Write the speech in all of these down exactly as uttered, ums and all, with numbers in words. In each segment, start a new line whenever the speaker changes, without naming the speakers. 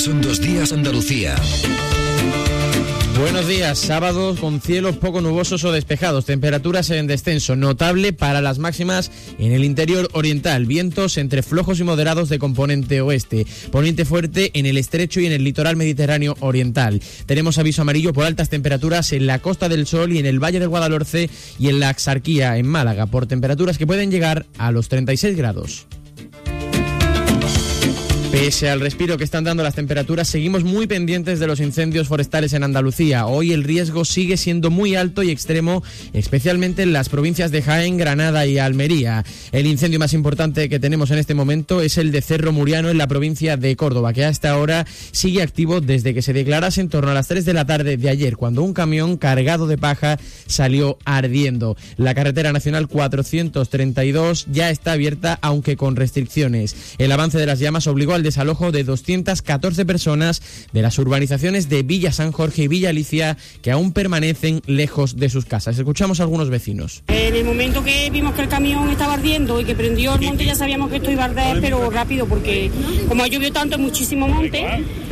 Son dos días Andalucía.
Buenos días, sábado con cielos poco nubosos o despejados, temperaturas en descenso, notable para las máximas en el interior oriental, vientos entre flojos y moderados de componente oeste, poniente fuerte en el estrecho y en el litoral mediterráneo oriental. Tenemos aviso amarillo por altas temperaturas en la Costa del Sol y en el Valle del Guadalhorce y en la Axarquía, en Málaga, por temperaturas que pueden llegar a los treinta y seis grados. Pese al respiro que están dando las temperaturas, seguimos muy pendientes de los incendios forestales en Andalucía. Hoy el riesgo sigue siendo muy alto y extremo, especialmente en las provincias de Jaén, Granada y Almería. El incendio más importante que tenemos en este momento es el de Cerro Muriano, en la provincia de Córdoba, que hasta ahora sigue activo desde que se declarase en torno a las tres de la tarde de ayer, cuando un camión cargado de paja salió ardiendo. La carretera nacional cuatrocientos treinta y dos ya está abierta, aunque con restricciones. El avance de las llamas obligó al desalojo de doscientas catorce personas de las urbanizaciones de Villa San Jorge y Villa Alicia, que aún permanecen lejos de sus casas. Escuchamos a algunos vecinos.
En el momento que vimos que el camión estaba ardiendo y que prendió el monte, ya sabíamos que esto iba a arder, pero rápido, porque como ha llovido tanto, hay muchísimo monte,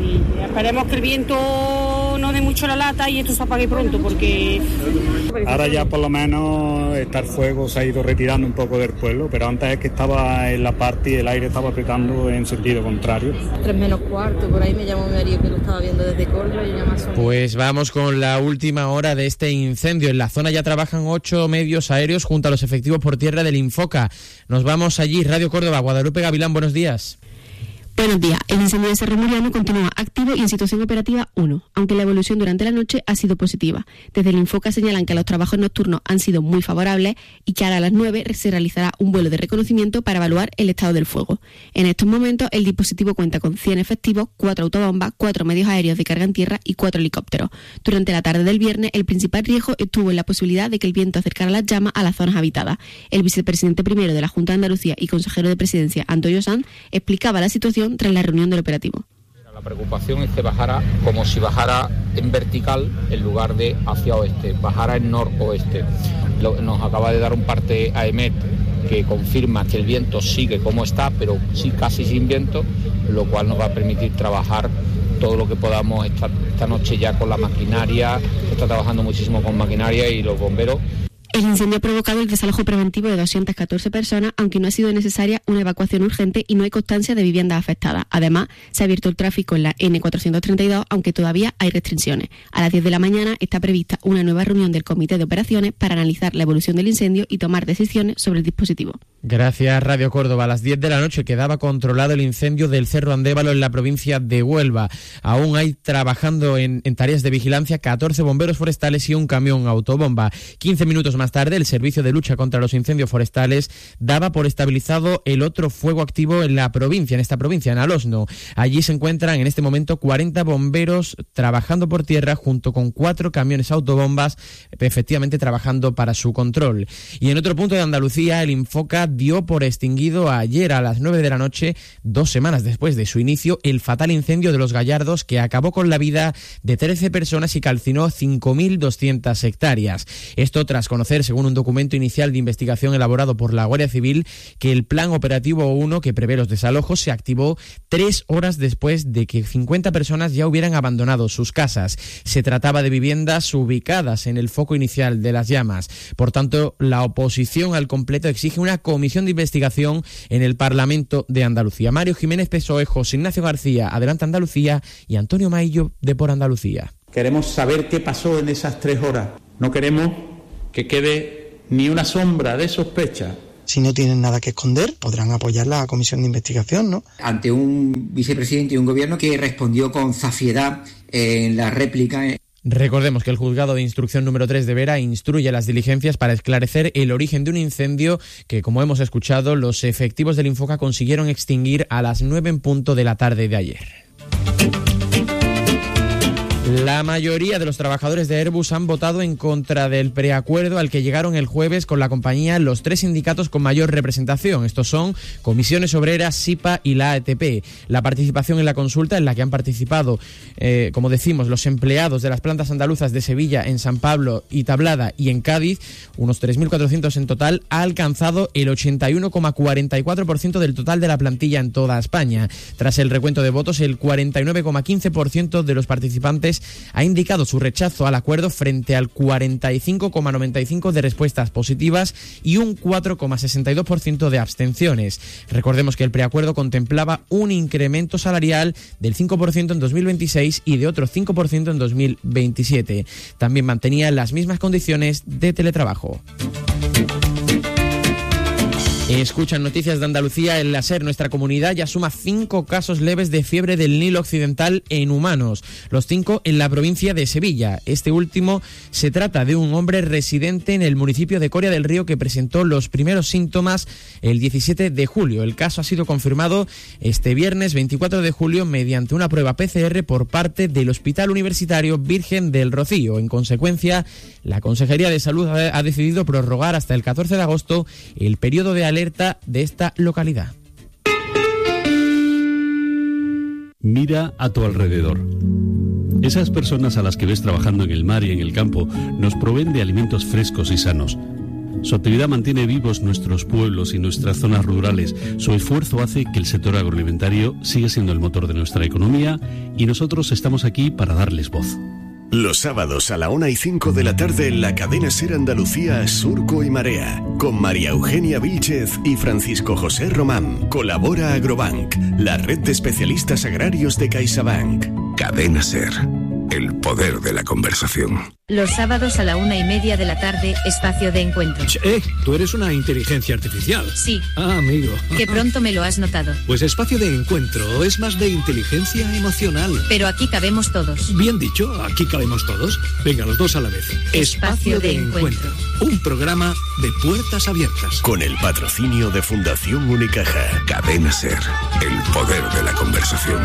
y esperemos que el viento no dé mucho la lata y esto se apague pronto, porque...
Ahora ya por lo menos está el fuego, se ha ido retirando un poco del pueblo, pero antes es que estaba en la parte y el aire estaba apretando en sentido contrario.
Tres menos cuarto, por ahí me llamó mi marido que lo estaba viendo desde Córdoba y ya más o menos.
Pues vamos con la última hora de este incendio. En la zona ya trabajan ocho medios aéreos junto a los efectivos por tierra del Infoca. Nos vamos allí, Radio Córdoba, Guadalupe Gavilán, buenos días.
Buenos días. El incendio de Cerro Muriano continúa activo y en situación operativa uno, aunque la evolución durante la noche ha sido positiva. Desde el Infoca señalan que los trabajos nocturnos han sido muy favorables y que ahora a las nueve se realizará un vuelo de reconocimiento para evaluar el estado del fuego. En estos momentos el dispositivo cuenta con cien efectivos, cuatro autobombas, cuatro medios aéreos de carga en tierra y cuatro helicópteros. Durante la tarde del viernes el principal riesgo estuvo en la posibilidad de que el viento acercara las llamas a las zonas habitadas. El vicepresidente primero de la Junta de Andalucía y consejero de Presidencia, Antonio Sanz, explicaba la situación tras la reunión del operativo.
La preocupación es que bajara como si bajara en vertical en lugar de hacia oeste, bajara en noroeste. Lo, nos acaba de dar un parte A E M E T que confirma que el viento sigue como está, pero sí casi sin viento, lo cual nos va a permitir trabajar todo lo que podamos esta, esta noche ya con la maquinaria. Está trabajando muchísimo con maquinaria y los bomberos.
El incendio ha provocado el desalojo preventivo de doscientas catorce personas, aunque no ha sido necesaria una evacuación urgente y no hay constancia de viviendas afectadas. Además, se ha abierto el tráfico en la ene cuatrocientos treinta y dos, aunque todavía hay restricciones. A las diez de la mañana está prevista una nueva reunión del Comité de Operaciones para analizar la evolución del incendio y tomar decisiones sobre el dispositivo.
Gracias, Radio Córdoba. A las diez de la noche quedaba controlado el incendio del Cerro Andévalo en la provincia de Huelva. Aún hay trabajando en, en tareas de vigilancia catorce bomberos forestales y un camión autobomba. quince minutos más tarde, el Servicio de Lucha contra los Incendios Forestales daba por estabilizado el otro fuego activo en la provincia, en esta provincia, en Alosno. Allí se encuentran en este momento cuarenta bomberos trabajando por tierra junto con cuatro camiones autobombas, efectivamente trabajando para su control. Y en otro punto de Andalucía, el Infoca dio por extinguido ayer a las nueve de la noche, dos semanas después de su inicio, el fatal incendio de Los Gallardos que acabó con la vida de trece personas y calcinó cinco mil doscientas hectáreas. Esto tras conocer, según un documento inicial de investigación elaborado por la Guardia Civil, que el Plan Operativo uno, que prevé los desalojos, se activó tres horas después de que cincuenta personas ya hubieran abandonado sus casas. Se trataba de viviendas ubicadas en el foco inicial de las llamas. Por tanto, la oposición al completo exige una comisión de investigación en el Parlamento de Andalucía. Mario Jiménez, P S O E, José Ignacio García, Adelante Andalucía, y Antonio Maillo, de Por Andalucía.
Queremos saber qué pasó en esas tres horas. No queremos que quede ni una sombra de sospecha.
Si no tienen nada que esconder, podrán apoyar la comisión de investigación, ¿no?
Ante un vicepresidente y un gobierno que respondió con zafiedad en la réplica.
Recordemos que el juzgado de instrucción número tres de Vera instruye las diligencias para esclarecer el origen de un incendio que, como hemos escuchado, los efectivos del Infoca consiguieron extinguir a las nueve en punto de la tarde de ayer. La mayoría de los trabajadores de Airbus han votado en contra del preacuerdo al que llegaron el jueves con la compañía los tres sindicatos con mayor representación. Estos son Comisiones Obreras, SIPA y la A T P. La participación en la consulta, en la que han participado, eh, como decimos, los empleados de las plantas andaluzas de Sevilla, en San Pablo y Tablada y en Cádiz, unos tres mil cuatrocientos en total, ha alcanzado el ochenta y uno coma cuarenta y cuatro por ciento del total de la plantilla en toda España. Tras el recuento de votos, el cuarenta y nueve coma quince por ciento de los participantes ha indicado su rechazo al acuerdo frente al cuarenta y cinco coma noventa y cinco por ciento de respuestas positivas y un cuatro coma sesenta y dos por ciento de abstenciones. Recordemos que el preacuerdo contemplaba un incremento salarial del cinco por ciento en dos mil veintiséis y de otro cinco por ciento en dos mil veintisiete. También mantenía las mismas condiciones de teletrabajo. Escuchan Noticias de Andalucía. El SER, nuestra comunidad, ya suma cinco casos leves de fiebre del Nilo Occidental en humanos, los cinco en la provincia de Sevilla. Este último se trata de un hombre residente en el municipio de Coria del Río que presentó los primeros síntomas el diecisiete de julio. El caso ha sido confirmado este viernes veinticuatro de julio mediante una prueba P C R por parte del Hospital Universitario Virgen del Rocío. En consecuencia, la Consejería de Salud ha decidido prorrogar hasta el catorce de agosto el periodo de alerta alerta de esta localidad.
Mira a tu alrededor. Esas personas a las que ves trabajando en el mar y en el campo nos proveen de alimentos frescos y sanos. Su actividad mantiene vivos nuestros pueblos y nuestras zonas rurales. Su esfuerzo hace que el sector agroalimentario siga siendo el motor de nuestra economía y nosotros estamos aquí para darles voz.
Los sábados a la una y cinco de la tarde en la cadena SER Andalucía, Surco y Marea, con María Eugenia Vílchez y Francisco José Román. Colabora Agrobank, la red de especialistas agrarios de CaixaBank. Cadena SER, el poder de la conversación.
Los sábados a la una y media de la tarde, espacio de encuentro.
Eh, tú eres una inteligencia artificial.
Sí.
Ah, amigo.
Que pronto me lo has notado.
Pues espacio de encuentro es más de inteligencia emocional.
Pero aquí cabemos todos.
Bien dicho, aquí cabemos todos. Venga, los dos a la vez.
Espacio, espacio de, de encuentro.
encuentro. Un programa de puertas abiertas.
Con el patrocinio de Fundación Unicaja. Cadena SER, el poder de la conversación.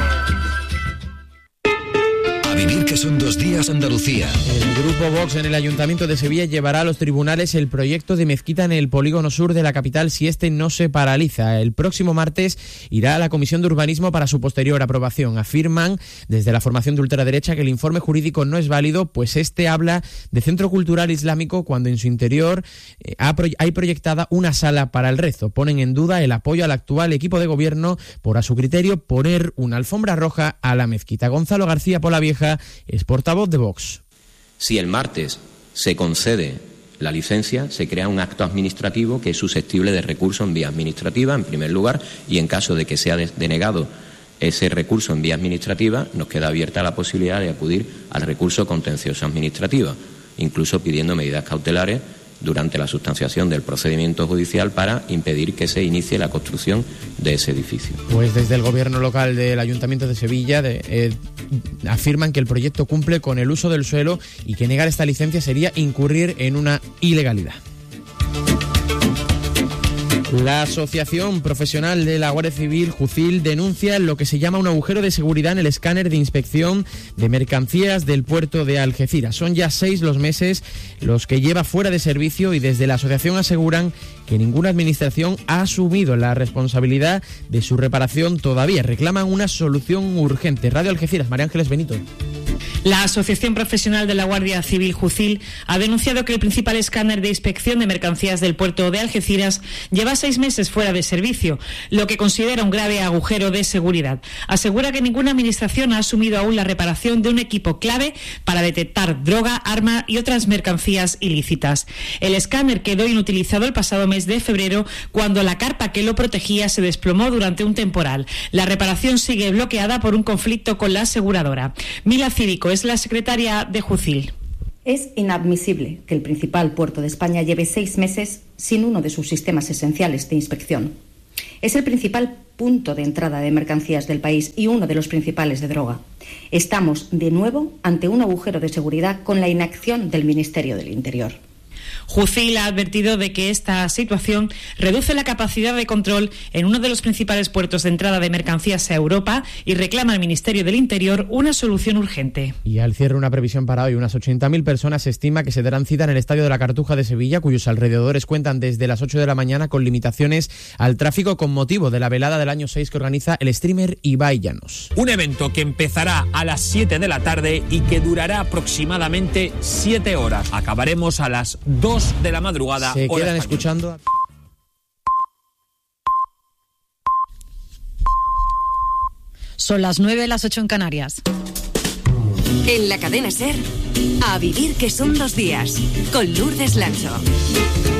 A vivir que son dos días Andalucía.
El grupo Vox en el Ayuntamiento de Sevilla llevará a los tribunales el proyecto de mezquita en el polígono sur de la capital si este no se paraliza. El próximo martes irá a la Comisión de Urbanismo para su posterior aprobación. Afirman desde la formación de ultraderecha que el informe jurídico no es válido, pues este habla de centro cultural islámico cuando en su interior eh, hay proyectada una sala para el rezo. Ponen en duda el apoyo al actual equipo de gobierno por, a su criterio, poner una alfombra roja a la mezquita. Gonzalo García Polavieja es portavoz de Vox.
Si el martes se concede la licencia, se crea un acto administrativo que es susceptible de recurso en vía administrativa, en primer lugar, y en caso de que sea denegado ese recurso en vía administrativa, nos queda abierta la posibilidad de acudir al recurso contencioso administrativo, incluso pidiendo medidas cautelares durante la sustanciación del procedimiento judicial para impedir que se inicie la construcción de ese edificio.
Pues desde el gobierno local del Ayuntamiento de Sevilla de, eh, afirman que el proyecto cumple con el uso del suelo y que negar esta licencia sería incurrir en una ilegalidad. La Asociación Profesional de la Guardia Civil, JUCIL, denuncia lo que se llama un agujero de seguridad en el escáner de inspección de mercancías del puerto de Algeciras. Son ya seis los meses los que lleva fuera de servicio y desde la asociación aseguran que ninguna administración ha asumido la responsabilidad de su reparación todavía. Reclaman una solución urgente. Radio Algeciras, María Ángeles Benito.
La Asociación Profesional de la Guardia Civil, JUCIL, ha denunciado que el principal escáner de inspección de mercancías del puerto de Algeciras lleva seis meses fuera de servicio, lo que considera un grave agujero de seguridad. Asegura que ninguna administración ha asumido aún la reparación de un equipo clave para detectar droga, arma y otras mercancías ilícitas. El escáner quedó inutilizado el pasado mes de febrero cuando la carpa que lo protegía se desplomó durante un temporal. La reparación sigue bloqueada por un conflicto con la aseguradora. Mila Cívico es la secretaria de JUCIL.
Es inadmisible que el principal puerto de España lleve seis meses sin uno de sus sistemas esenciales de inspección. Es el principal punto de entrada de mercancías del país y uno de los principales de droga. Estamos, de nuevo, ante un agujero de seguridad con la inacción del Ministerio del Interior.
Jucil ha advertido de que esta situación reduce la capacidad de control en uno de los principales puertos de entrada de mercancías a Europa y reclama al Ministerio del Interior una solución urgente.
Y al cierre, una previsión para hoy. Unas ochenta mil personas se estima que se darán cita en el Estadio de la Cartuja de Sevilla, cuyos alrededores cuentan desde las ocho de la mañana con limitaciones al tráfico con motivo de la velada del año seis que organiza el streamer Ibai Llanos.
Un evento que empezará a las siete de la tarde y que durará aproximadamente siete horas. Acabaremos a las dos de la madrugada.
Se
hora
quedan
española.
escuchando.
Son las nueve, las ocho en Canarias.
En la cadena SER, a vivir que son dos días, con Lourdes Lancho.